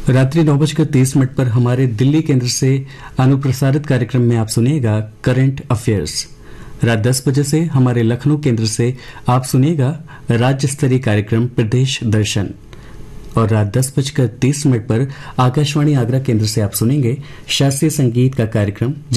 रात्रि 9:30 पर हमारे दिल्ली केंद्र से अनुप्रसारित कार्यक्रम में आप सुनिएगा करंट अफेयर्स। रात 10 बजे से हमारे लखनऊ केंद्र से आप सुनिएगा राज्य स्तरीय कार्यक्रम प्रदेश दर्शन। और रात 10:30 पर आकाशवाणी आगरा केंद्र से आप सुनेंगे शास्त्रीय संगीत का कार्यक्रम